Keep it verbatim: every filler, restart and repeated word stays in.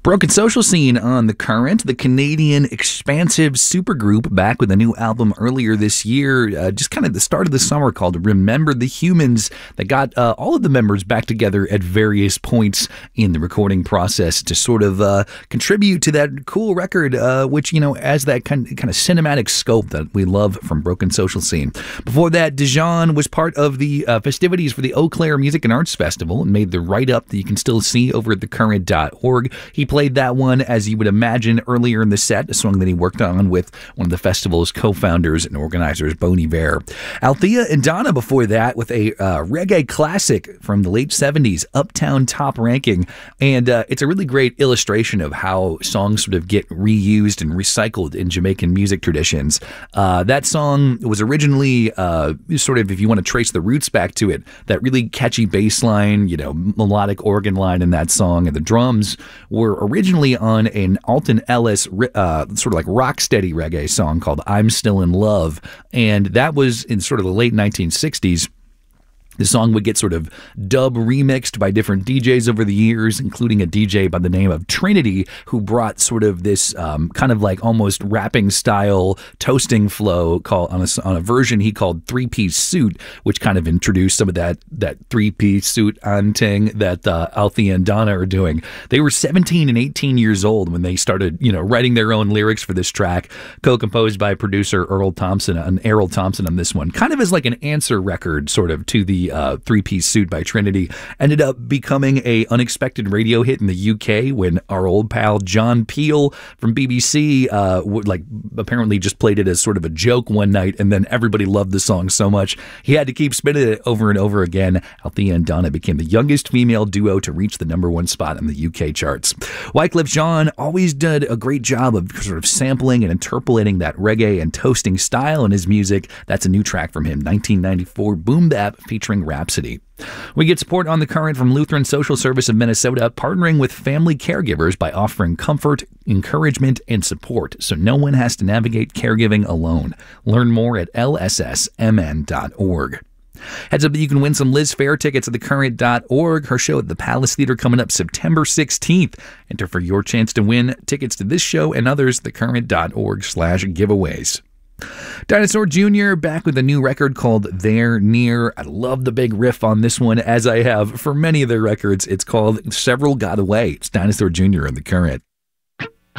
Broken Social Scene on The Current, the Canadian expansive supergroup back with a new album earlier this year, uh, just kind of the start of the summer, called Remember the Humans, that got uh, all of the members back together at various points in the recording process to sort of uh, contribute to that cool record, uh, which, you know, has that kind, kind of cinematic scope that we love from Broken Social Scene. Before that, Dijon was part of the uh, festivities for the Eau Claire Music and Arts Festival and made the write-up that you can still see over at the current dot org. He played that one, as you would imagine, earlier in the set, a song that he worked on with one of the festival's co-founders and organizers, Bon Iver. Althea and Donna before that with a uh, reggae classic from the late seventies, Uptown Top Ranking. And uh, it's a really great illustration of how songs sort of get reused and recycled in Jamaican music traditions. Uh, that song was originally uh, sort of, if you want to trace the roots back to it, that really catchy bass line, you know, melodic organ line in that song, and the drums were originally on an Alton Ellis uh, sort of like rock-steady reggae song called I'm Still in Love, and that was in sort of the late nineteen sixties. The song would get sort of dub remixed by different D Js over the years, including a D J by the name of Trinity, who brought sort of this um, kind of like almost rapping style toasting flow called on a, on a version he called Three Piece Suit, which kind of introduced some of that that three piece suit anting that uh, Althea and Donna are doing. They were seventeen and eighteen years old when they started, you know, writing their own lyrics for this track, co-composed by producer Earl Thompson and Errol Thompson on this one, kind of as like an answer record sort of to the Uh, three-piece suit by Trinity. Ended up becoming a unexpected radio hit in the U K when our old pal John Peel from B B C uh, would like apparently just played it as sort of a joke one night, and then everybody loved the song so much he had to keep spinning it over and over again. Althea and Donna became the youngest female duo to reach the number one spot in the U K charts. Wyclef Jean always did a great job of sort of sampling and interpolating that reggae and toasting style in his music. That's a new track from him, nineteen ninety-four Boom Bap featuring Rhapsody. We get support on The Current from Lutheran Social Service of Minnesota, partnering with family caregivers by offering comfort, encouragement, and support so no one has to navigate caregiving alone. Learn more at L S S M N dot org. Heads up that you can win some Liz Fair tickets at the current dot org. Her show at the Palace Theater coming up September sixteenth. Enter for your chance to win tickets to this show and others, the current dot org slash giveaways. Dinosaur Junior back with a new record called They're Near. I love the big riff on this one, as I have for many of their records. It's called Several Got Away. It's Dinosaur Junior on The Current.